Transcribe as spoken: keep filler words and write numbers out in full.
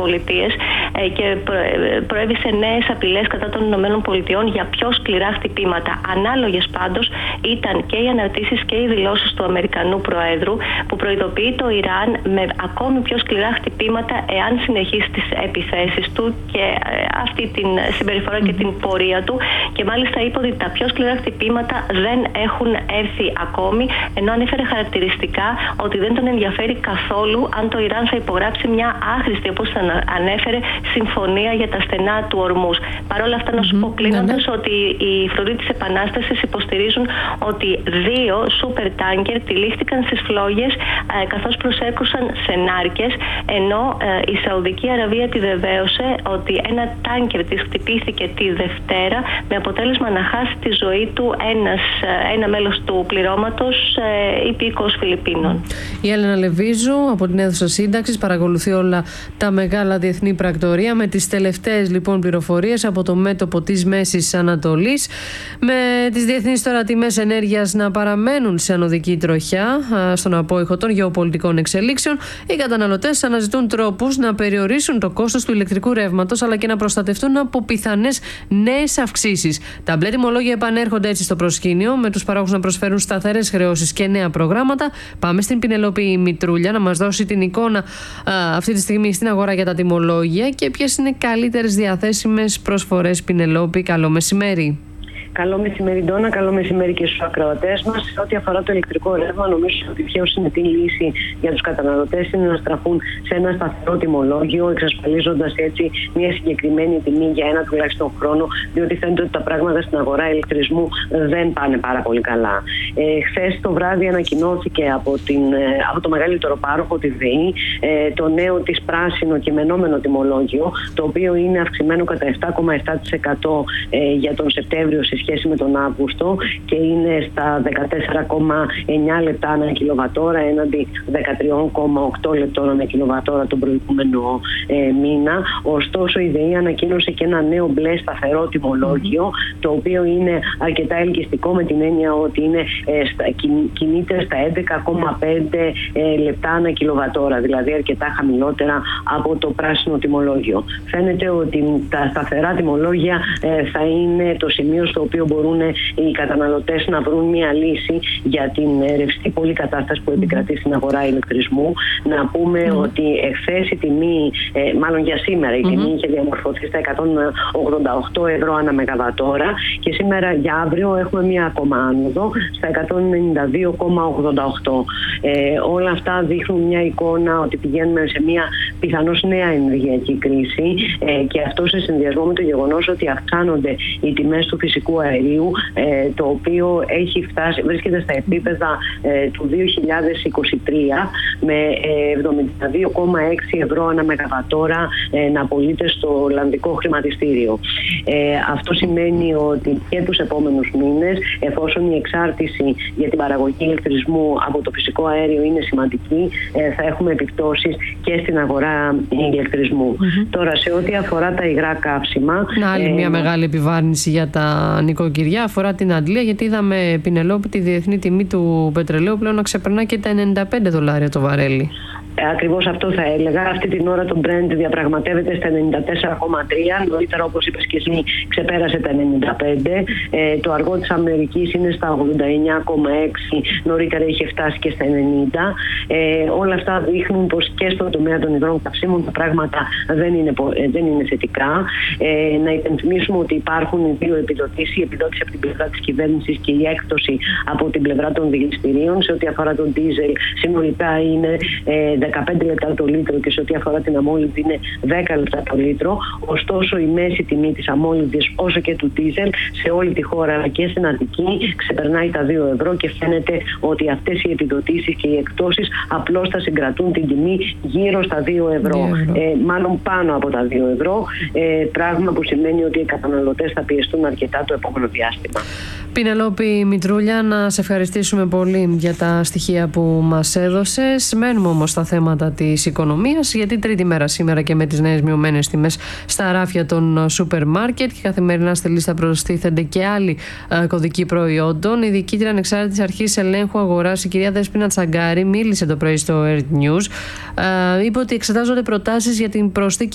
Πολιτείες και προέβησε νέες απειλές κατά των Ηνωμένων Πολιτειών για πιο σκληρά χτυπήματα. Ανάλογες πάντως ήταν και οι αναρτήσεις και οι δηλώσεις του Αμερικανού Προέδρου, που προειδοποιεί το Ιράν με ακόμη πιο σκληρά χτυπήματα εάν συνεχίσει τις επιθέσεις του και αυτή την συμπεριφορά και την πορεία του. Και μάλιστα είπε ότι τα πιο σκληρά χτυπήματα δεν έχουν έρθει ακόμη, ενώ ανέφερε χαρακτηριστικά ότι δεν τον ενδιαφέρει καθόλου αν το Ιράν θα υπογράψει μια άχρηστη, όπως ανέφερε, συμφωνία για τα στενά του Ορμούς. Παρ' όλα αυτά, να σου πω κλείνοντας ναι, ναι. ότι οι φρουροί της Επανάστασης υποστηρίζουν ότι δύο σούπερ τάνκερ τυλίχτηκαν στις φλόγες ε, καθώς προσέκρουσαν σε νάρκες, ενώ ε, η Σαουδική Αραβία επιβεβαίωσε ότι ένα τάνκερ της χτυπήθηκε τη Δευτέρα με αποτέλεσμα να χάσει τη ζωή του ένας, ένα μέλος του πληρώματος ε, υπήκοος Φιλιππίνων. Η Έλενα Λεβίζου από την αίθουσα σύνταξης παρακολουθεί όλα τα μεγάλα διεθνή πρακτορία με τις τελευταίες λοιπόν πληροφορίες από το μέτωπο της Μέσης Ανατολής, με τις διεθνείς τώρα τιμές ενέργειας να παραμένουν σε ανωδική τροχιά στον απόϊχο των γεωπολιτικών εξελίξεων. Οι καταναλωτές αναζητούν τρόπους να περιορίσουν το κόστος του ηλεκτρικού ρεύματος αλλά και να προστατευτούν από πιθανές νέες αυξήσεις. Τα μπλε τιμολόγια επανέρχονται έτσι στο προσκήνιο, με τους παρόχους να προσφέρουν σταθερές χρεώσεις και νέα προγράμματα. Πάμε στην Πινελόπη Μητρούλια να μας δώσει την εικόνα α, αυτή τη στιγμή στην αγορά για τα τιμολόγια και ποιες είναι οι καλύτερες διαθέσιμες προσφορές. Πινελόπη, καλό μεσημέρι. Καλό μεσημέρι, Ντόνα. Καλό μεσημέρι και στους ακροατές μας. Σε ό,τι αφορά το ηλεκτρικό ρεύμα, νομίζω ότι η πιο συνετή λύση για τους καταναλωτές είναι να στραφούν σε ένα σταθερό τιμολόγιο, εξασφαλίζοντας έτσι μια συγκεκριμένη τιμή για ένα τουλάχιστον χρόνο, διότι φαίνεται ότι τα πράγματα στην αγορά ηλεκτρισμού δεν πάνε πάρα πολύ καλά. Ε, χθες το βράδυ ανακοινώθηκε από, την, από το μεγαλύτερο πάροχο, τη ΔΕΗ, ε, το νέο της πράσινο κειμενόμενο τιμολόγιο, το οποίο είναι αυξημένο κατά επτά κόμμα επτά τοις εκατό ε, για τον Σεπτέμβριο σε σχέση με τον Αύγουστο και είναι στα δεκατέσσερα κόμμα εννιά λεπτά ανά κιλοβατόρα έναντι δεκατρία κόμμα οκτώ λεπτών ανά κιλοβατόρα τον προηγούμενο ε, μήνα. Ωστόσο, η ΔΕΗ ανακοίνωσε και ένα νέο μπλε σταθερό τιμολόγιο, mm-hmm. το οποίο είναι αρκετά ελκυστικό με την έννοια ότι είναι, ε, στα, κινείται στα έντεκα κόμμα πέντε ε, λεπτά ανά κιλοβατόρα, δηλαδή αρκετά χαμηλότερα από το πράσινο τιμολόγιο. Φαίνεται ότι τα σταθερά τιμολόγια ε, θα είναι το σημείο στο οποίο μπορούν οι καταναλωτές να βρουν μια λύση για την ρευστή πολλή κατάσταση που επικρατεί στην αγορά ηλεκτρισμού. Να πούμε mm-hmm. ότι εχθές η τιμή, ε, μάλλον για σήμερα, η τιμή mm-hmm. είχε διαμορφωθεί στα εκατόν ογδόντα οκτώ ευρώ ανά μεγαβατόρα και σήμερα για αύριο έχουμε μια ακόμα άνοδο στα εκατόν ενενήντα δύο κόμμα ογδόντα οκτώ. Ε, όλα αυτά δείχνουν μια εικόνα ότι πηγαίνουμε σε μια πιθανώς νέα ενεργειακή κρίση ε, και αυτό σε συνδυασμό με το γεγονός ότι αυξάνονται οι τιμές του φυσικού αερίου, ε, το οποίο έχει φτάσει, βρίσκεται στα επίπεδα ε, του δύο χιλιάδες είκοσι τρία με ε, εβδομήντα δύο κόμμα έξι ευρώ ανά μεγαβατόρα ε, να πωλείται στο Ολλανδικό χρηματιστήριο. Ε, αυτό σημαίνει ότι και τους επόμενους μήνες, εφόσον η εξάρτηση για την παραγωγή ηλεκτρισμού από το φυσικό αέριο είναι σημαντική, ε, θα έχουμε επιπτώσεις και στην αγορά ηλεκτρισμού. Mm-hmm. Τώρα, σε ό,τι αφορά τα υγρά καύσιμα... Να, άλλη ε, μια μεγάλη επιβάρυνση για τα νοικοκυριά αφορά την Αντλία, γιατί είδαμε, Πινελόπη, τη διεθνή τιμή του πετρελαίου πλέον να ξεπερνά και τα ενενήντα πέντε δολάρια το βαρέλι. Ακριβώς αυτό θα έλεγα. Αυτή την ώρα το Brent διαπραγματεύεται στα ενενήντα τέσσερα κόμμα τρία. Νωρίτερα, όπως είπες και εσύ, ξεπέρασε τα ενενήντα πέντε. Ε, το αργό της Αμερικής είναι στα ογδόντα εννιά κόμμα έξι. Νωρίτερα είχε φτάσει και στα ενενήντα. Ε, όλα αυτά δείχνουν πως και στον τομέα των υγρών καυσίμων τα πράγματα δεν είναι, δεν είναι θετικά. Ε, να υπενθυμίσουμε ότι υπάρχουν οι δύο επιδοτήσεις. Η επιδότηση από την πλευρά της κυβέρνησης και η έκπτωση από την πλευρά των δηληστηρίων. Σε ό,τι αφορά τον ντίζελ, συνολικά είναι ε, δεκαπέντε λεπτά το λίτρο και σε ό,τι αφορά την αμόλυντη είναι δέκα λεπτά το λίτρο. Ωστόσο, η μέση τιμή της αμόλυντης όσο και του ντίζελ σε όλη τη χώρα αλλά και στην Αττική ξεπερνάει τα δύο ευρώ και φαίνεται ότι αυτές οι επιδοτήσεις και οι εκπτώσεις απλώς θα συγκρατούν την τιμή γύρω στα δύο ευρώ. Ε, μάλλον πάνω από τα δύο ευρώ. Ε, πράγμα που σημαίνει ότι οι καταναλωτές θα πιεστούν αρκετά το επόμενο διάστημα. Πινελόπη Μητρούλια, να σε ευχαριστήσουμε πολύ για τα στοιχεία που μας έδωσες. Μένουμε όμως στα θέματα της οικονομίας, γιατί τρίτη μέρα σήμερα και με τις νέες μειωμένες τιμές στα ράφια των σούπερ μάρκετ και καθημερινά στη λίστα προστίθενται και άλλοι α, κωδικοί προϊόντων. Η διοικήτρια ανεξάρτητης αρχής ελέγχου αγοράς, η κυρία Δέσποινα Τσαγκάρη, μίλησε το πρωί στο Earth News. Α, είπε ότι εξετάζονται προτάσεις για την προσθήκη